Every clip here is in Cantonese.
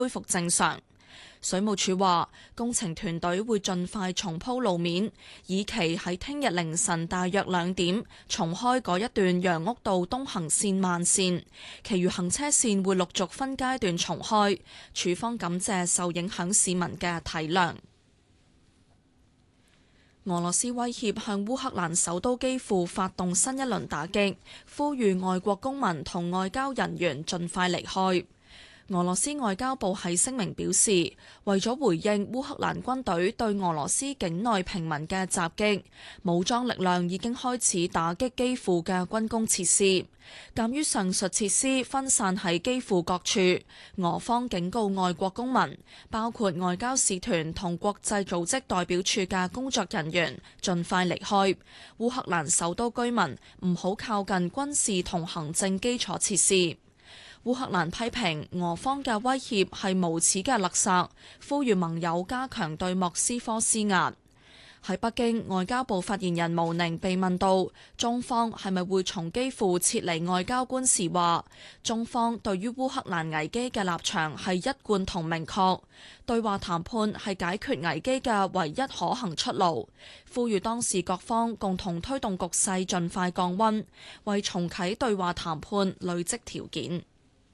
恢復正常。水務署話，工程團隊會盡快重鋪路面，以期喺聽日凌晨大約2點重開嗰一段楊屋道東行線慢線，其餘行車線會陸續分階段重開。署方感謝受影響市民嘅體諒。俄羅斯威脅向烏克蘭首都基輔發動新一輪打擊，呼籲外國公民同外交人員盡快離開。俄羅斯外交部喺聲明表示，為咗回應烏克蘭軍隊對俄羅斯境內平民嘅襲擊，武裝力量已經開始打擊基輔嘅軍工設施。鑑於上述設施分散喺基輔各處，俄方警告外國公民，包括外交使團同國際組織代表處嘅工作人員，盡快離開烏克蘭首都居民，唔好靠近軍事同行政基礎設施。烏克蘭批評俄方嘅威脅係無恥嘅勒索，呼籲盟友加強對莫斯科施壓。喺北京，外交部發言人毛寧被問到中方係咪會從基輔撤離外交官時，話中方對於烏克蘭危機嘅立場係一貫同明確，對話談判係解決危機嘅唯一可行出路，呼籲當事各方共同推動局勢盡快降溫，為重啟對話談判累積條件。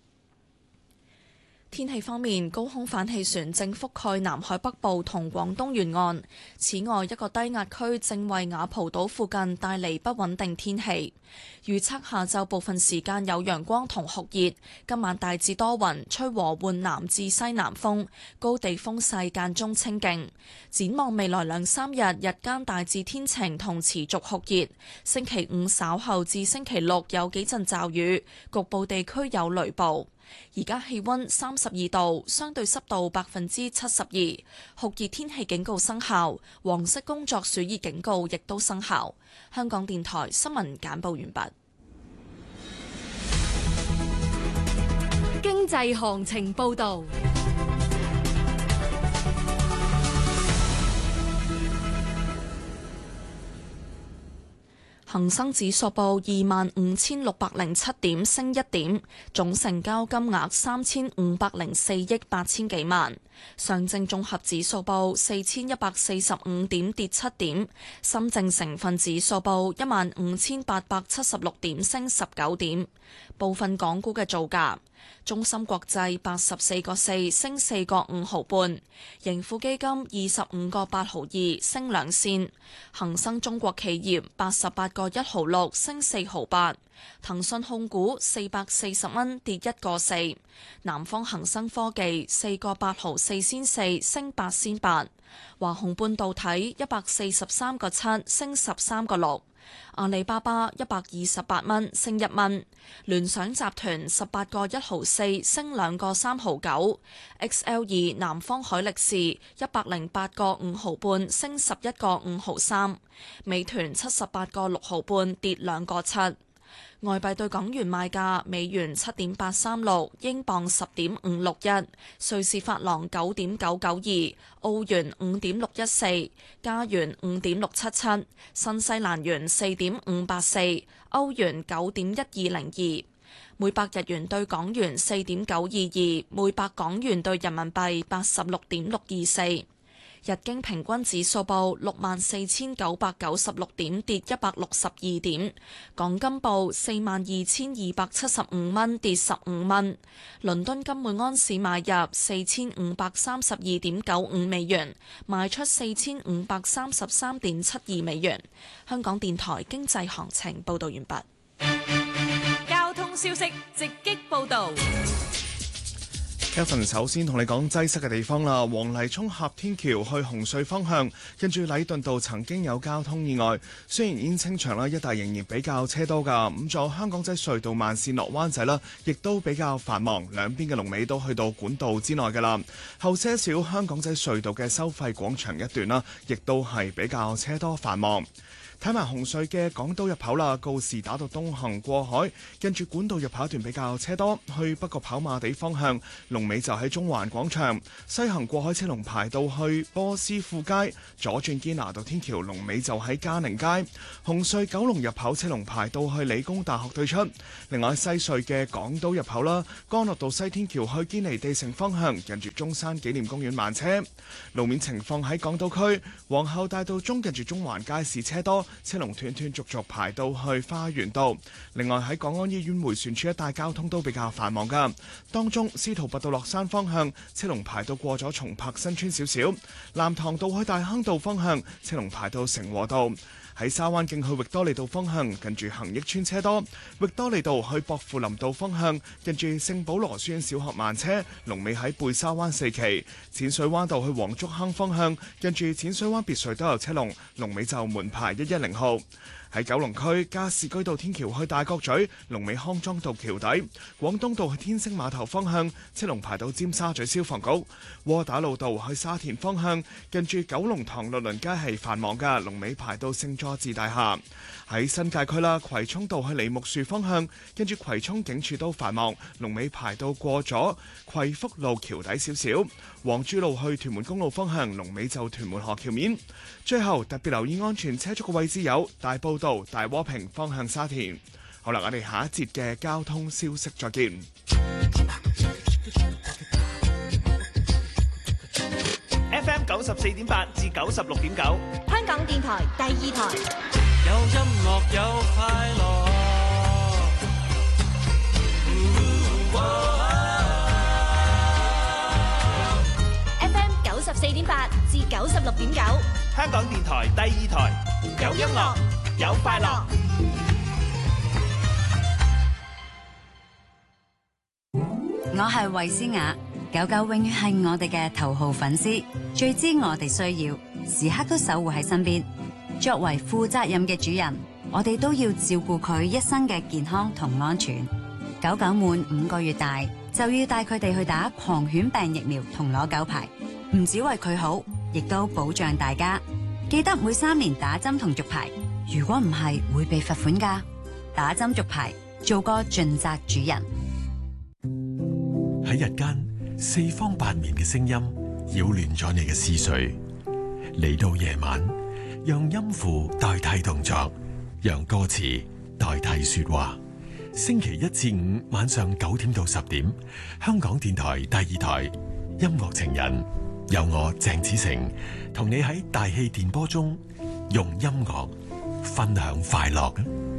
天氣方面，高空反氣旋正覆蓋南海北部同廣東沿岸。此外，一個低壓區正為雅蒲島附近帶嚟不穩定天氣。預測下晝部分時間有陽光同酷熱，今晚大致多雲，吹和緩南至西南風，高地風勢間中清勁。展望未來2-3日，日間大致天晴同持續酷熱。星期5稍後至星期6有幾陣驟雨，局部地區有雷暴。而家氣溫32度，相對濕度72%，酷熱天氣警告生效，黃色工作暑熱警告亦都生效。香港電台新聞簡報完畢。 經濟行情報道。 恒生指數報25,607點，升1點，總成交金額3,504億8千幾萬。上證綜合指數報4,145點，跌7點。深證成分指數報15,876點，升19點。部分港股嘅造價：中芯國際84個4，升4個5毫半；盈富基金25個8毫2，升2仙；恒生中國企業88個1毫6，升4毫8；騰訊控股440蚊，跌1個4；南方恒生科技4個8毫4仙4，升8仙8；華虹半導體143個7，升13個6；阿里巴巴128蚊，升1蚊；聯想集團18個1毫4，升2個3毫9；XL2 南方海力士108個5毫半，升11個5毫3；美團78個6毫半，跌2個7。外幣對港元賣價：美元7.836，英鎊10.561，瑞士法郎9.992，澳元5.614，加元5.677，新西蘭元4.584，歐元9.1202，每百日元對港元4.922，每百港元對人民幣86.624。日經平均指數報64,996點，跌162點。港金報42,275蚊，跌15蚊。倫敦金每安士買入4,532.95美元，賣出4,533.72美元。香港電台經濟行情報道完畢。 交通消息直擊報道。 Kevin 首先同你講擠塞嘅地方啦，黃泥涌峽天橋去紅隧方向，跟住禮頓道曾經有交通意外，雖然已經清場啦，一帶仍然比較車多㗎。咁仲有香港仔隧道慢線落灣仔啦，亦都比較繁忙，兩邊嘅龍尾都去到管道之內㗎啦。後些少香港仔隧道嘅收費廣場一段啦，亦都係比較車多繁忙。 睇埋紅隧嘅港島入口啦，告士打道東行過海，跟住管道入口一段比較車多，去北角跑馬地方向，龍尾就喺中環廣場；西行過海車龍排到去波斯富街，左轉堅拿道天橋，龍尾就喺嘉寧街。紅隧九龍入口車龍排到去理工大學對出。另外西隧嘅港島入口啦，干諾道西天橋去堅尼地城方向，近住中山紀念公園慢車。路面情況喺港島區皇后大道中近住中環街市車多，車龍斷斷續續排到去花園道。另外喺港安醫院迴旋處一帶交通都比較繁忙噶，當中司徒拔道落山方向車龍排到過咗松柏新村少少，藍塘道去大坑道方向車龍排到成和道。喺沙灣徑去域多利道方向，近住恒益村車多；域多利道去薄扶林道方向，近住聖保羅書院小學慢車，龍尾喺貝沙灣四期；淺水灣道去黃竹坑方向，近住淺水灣別墅都有車龍，龍尾就門牌110號。喺九龍區加士居道天橋去大角咀，龍尾康莊道橋底；廣東道去天星碼頭方向，車龍排到尖沙咀消防局；窩打老道去沙田方向，近住九龍塘律倫街係繁忙噶，龍尾排到聖佐治大廈。喺新界區啦，葵涌道去梨木樹方向，跟住葵涌警署都繁忙，龍尾排到過咗葵福路橋底少少；黃珠路去屯門公路方向，龍尾就屯門河橋面。最後特別留意安全車速嘅位置有大埔道、大窩坪方向沙田。好啦，我哋下一節嘅交通消息再見。 FM 94.8至96.9， 香港電台第二台。 有音樂有快樂。 FM 94.8至96.9， 香港電台第二台，有音樂有快樂。 我係衛詩雅，狗狗永遠係我哋嘅頭號粉絲，最知我哋需要，時刻都守護喺身邊。作為負責任嘅主人，我哋都要照顧佢一生嘅健康同安全。狗狗滿5個月大，就要帶佢哋去打狂犬病疫苗同攞狗牌，唔止為佢好，亦都保障大家。記得每3年打針同續牌，如果唔係會被罰款㗎。打針續牌，做個盡責主人。 喺日間四方八面嘅聲音擾亂咗你嘅思緒，嚟到夜晚，讓音符代替動作，讓歌詞代替說話。星期1至5晚上9點到10點，香港電台第二台音樂情人，有我鄭子誠同你喺大氣電波中用音樂分享快樂。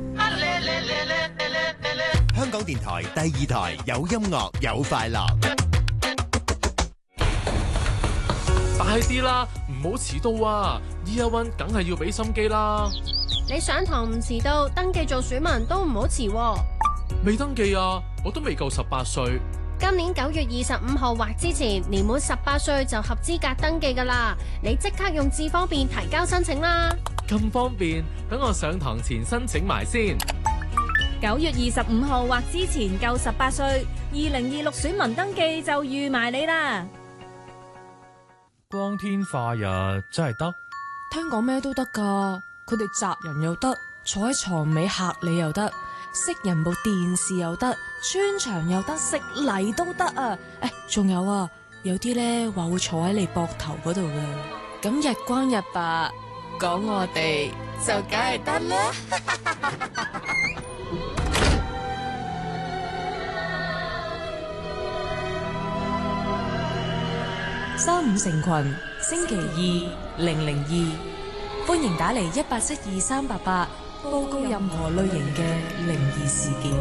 香港電台第二台有音樂有快樂。 快啲啦，唔好遲到啊！ Year One 梗係要俾心機啦。 你上堂唔遲到，登記做選民都唔好遲喎。 未登記啊，我都未夠18歲。 今年9月25號或之前，年滿18歲就合資格登記㗎啦。你即刻用智方便提交申請啦。 咁方便，等我上堂前申請埋先。 9月25號或之前夠18歲，2026選民登記就預埋你啦。 光天化日真係得？ 聽講咩都得㗎，佢哋責人又得，坐喺床尾嚇你又得，識人部電視又得，穿牆又得，食泥都得啊！仲有啊，有啲咧話會坐喺你膊頭嗰度嘅，咁日光日白講我哋就梗係得啦。35成群，星期2 002，歡迎打嚟1872388，報告任何類型嘅靈異事件。